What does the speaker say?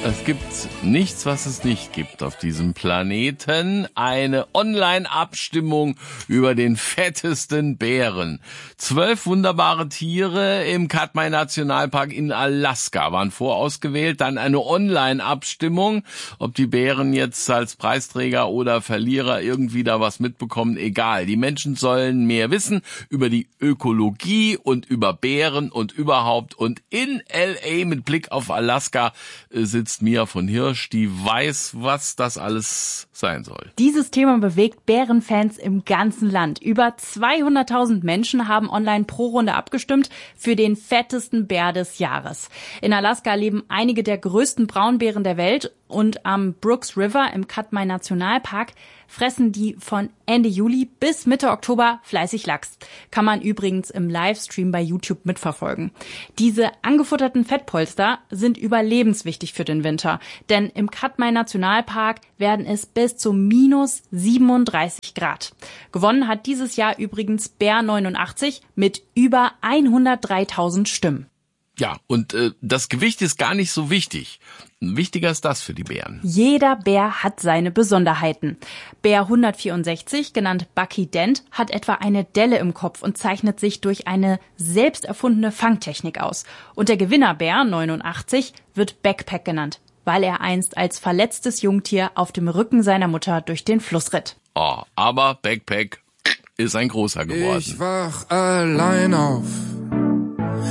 Es gibt nichts, was es nicht gibt auf diesem Planeten. Eine Online-Abstimmung über den fettesten Bären. 12 wunderbare Tiere im Katmai Nationalpark in Alaska waren vorausgewählt. Dann eine Online-Abstimmung, ob die Bären jetzt als Preisträger oder Verlierer irgendwie da was mitbekommen. Egal, die Menschen sollen mehr wissen über die Ökologie und über Bären und überhaupt. Und in L.A. mit Blick auf Alaska sitzt Mia von Hirsch, die weiß, was das alles sein soll. Dieses Thema bewegt Bärenfans im ganzen Land. Über 200.000 Menschen haben online pro Runde abgestimmt für den fettesten Bär des Jahres. In Alaska leben einige der größten Braunbären der Welt und am Brooks River im Katmai Nationalpark fressen die von Ende Juli bis Mitte Oktober fleißig Lachs. Kann man übrigens im Livestream bei YouTube mitverfolgen. Diese angefutterten Fettpolster sind überlebenswichtig für den Winter, denn im Katmai Nationalpark werden es bis zu minus 37 Grad. Gewonnen hat dieses Jahr übrigens Bär 89 mit über 103.000 Stimmen. Ja, und das Gewicht ist gar nicht so wichtig. Wichtiger ist das für die Bären. Jeder Bär hat seine Besonderheiten. Bär 164, genannt Bucky Dent, hat etwa eine Delle im Kopf und zeichnet sich durch eine selbst erfundene Fangtechnik aus. Und der Gewinnerbär 89 wird Backpack genannt, weil er einst als verletztes Jungtier auf dem Rücken seiner Mutter durch den Fluss ritt. Oh, aber Backpack ist ein großer geworden. Ich wach allein auf